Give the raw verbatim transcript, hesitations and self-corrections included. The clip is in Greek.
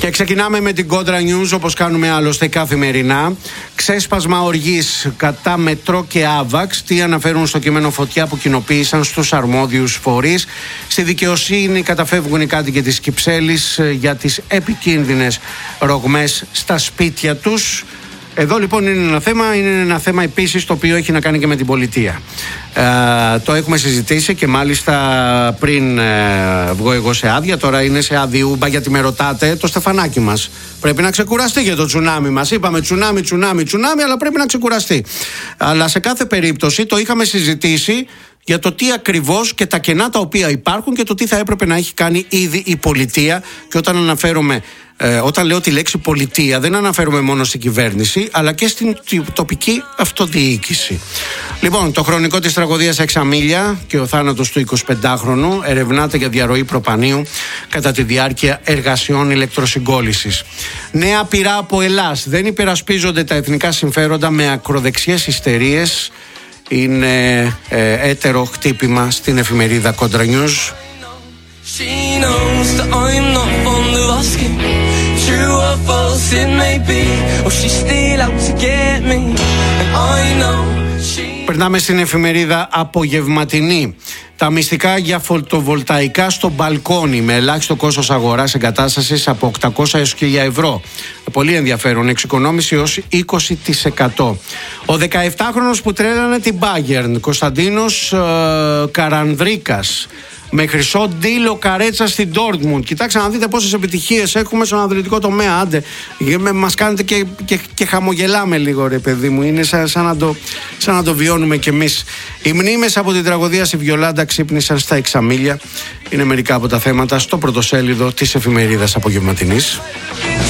Και ξεκινάμε με την Κόντρα News, όπως κάνουμε άλλωστε καθημερινά. Ξέσπασμα οργής κατά Μετρό και Άβαξ. Τι αναφέρουν στο κείμενο Φωτιά που κοινοποίησαν στους αρμόδιους φορείς. Στη δικαιοσύνη καταφεύγουν οι κάτοικοι της Κυψέλης για τις επικίνδυνες ρογμές στα σπίτια τους. Εδώ λοιπόν είναι ένα θέμα, είναι ένα θέμα επίσης το οποίο έχει να κάνει και με την πολιτεία. Ε, το έχουμε συζητήσει και μάλιστα πριν ε, βγω εγώ σε άδεια, τώρα είναι σε αδιούμπα γιατί με ρωτάτε το στεφανάκι μας. Πρέπει να ξεκουραστεί για το τσουνάμι μας. Είπαμε τσουνάμι, τσουνάμι, τσουνάμι, αλλά πρέπει να ξεκουραστεί. Αλλά σε κάθε περίπτωση το είχαμε συζητήσει για το τι ακριβώς και τα κενά τα οποία υπάρχουν και το τι θα έπρεπε να έχει κάνει ήδη η πολιτεία. Και όταν αναφέρομαι, ε, όταν λέω τη λέξη πολιτεία, δεν αναφέρομαι μόνο στην κυβέρνηση, αλλά και στην τοπική αυτοδιοίκηση. Λοιπόν, το χρονικό της τραγωδίας Εξαμίλια και ο θάνατος του εικοσιπεντάχρονου ερευνάται για διαρροή προπανίου κατά τη διάρκεια εργασιών ηλεκτροσυγκόλλησης. Νέα πειρά από Ελλάς. Δεν υπερασπίζονται τα εθνικά συμφέροντα με ακροδεξιές ιστερίες. Είναι ε, έτερο χτύπημα στην εφημερίδα Κόντρα News. Περνάμε στην εφημερίδα Απογευματινή. Τα μυστικά για φωτοβολταϊκά στο μπαλκόνι με ελάχιστο κόστος αγοράς εγκατάστασης από οκτακόσια έως χίλια ευρώ. Πολύ ενδιαφέρον, εξοικονόμηση ως είκοσι τοις εκατό. Ο δεκαεπτάχρονος που τρέλανε την Bayern, Κωνσταντίνος ε, Καρανδρίκας, με χρυσό ντύλο καρέτσα στην Dortmund. Κοιτάξτε να δείτε πόσες επιτυχίες έχουμε στον αθλητικό τομέα. Άντε, μας κάνετε και, και, και χαμογελάμε λίγο, ρε παιδί μου. Είναι σαν, σαν, να το, σαν να το βιώνουμε κι εμείς. Οι μνήμες από την τραγωδία στη Βιολάντα ξύπνησαν στα Εξαμίλια. Είναι μερικά από τα θέματα στο πρωτοσέλιδο της εφημερίδας Απογευματινής.